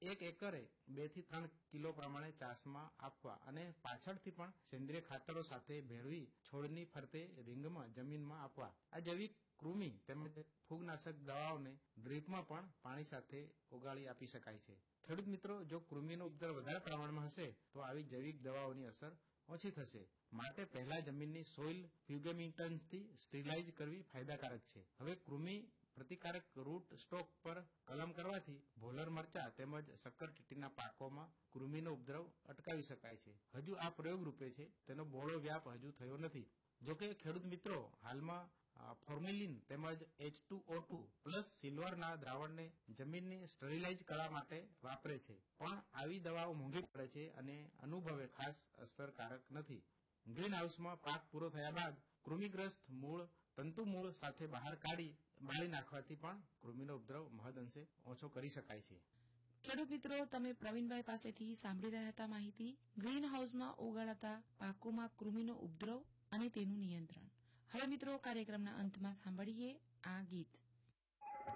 એક એકરે 2 થી 3 કિલો પ્રમાણે ચાસમાં આપવા અને પાછળથી પણ સેન્દ્રિય ખાતરો સાથે ભેળવી છોડની ફરતે રીંગમાં જમીનમાં આપવા. આ જૈવિક કૃમિ તેમજ ફૂગનાશક દવાઓને ડ્રીપમાં પણ પાણી સાથે ઓગાળી આપી શકાય છે. ખેડૂત મિત્રો, જો કૃમિનો ઉપદ્રવ વધારે પ્રમાણમાં હશે તો આવી જૈવિક દવાઓની અસર ઓછી થશે. માટે પહેલા જમીનની સોઇલ ફ્યુગેમિન્ટન્સથી સ્ટરીલાઇઝ કરવી ફાયદાકારક છે. હવે કૃમિ પ્રતિકારક રૂટ સ્ટોક પર કલમ કરવાથી ભોલર મરચા તેમજ શક્કરટેટીના પાકોમાં કૃમિનો ઉપદ્રવ અટકાવી શકાય છે. હજુ આ પ્રયોગ રૂપે છે, તેનો બહોળો વ્યાપ હજુ થયો નથી. જોકે ખેડૂત મિત્રો હાલમાં ફોર્મેલિન તેમજ H2O2 પ્લસ સિલ્વરના દ્રાવણને જમીનની સ્ટરીલાઇઝ કરવા માટે વાપરે છે. પણ આવી દવાઓ મોંઘી પડે છે અને અનુભવે ખાસ અસરકારક નથી. ગ્રીન હાઉસમાં પાક પૂરો થયા બાદ કૃમિગ્રસ્ત મૂળ તંતુમૂળ સાથે બહાર કાઢી બાળી નાખવાથી પણ કૃમિનો ઉપદ્રવ મહદઅંશે ઓછો કરી શકાય છે. ખેડૂત મિત્રો, તમે પ્રવીણભાઈ પાસેથી સાંભળી રહ્યા હતા માહિતી ગ્રીન હાઉસમાં ઉગાડાતા પાકોમાં કૃમિનો ઉપદ્રવ અને તેનું નિયંત્રણ. હવે મિત્રો, કાર્યક્રમના અંતમાં સાંભળીએ આ ગીત.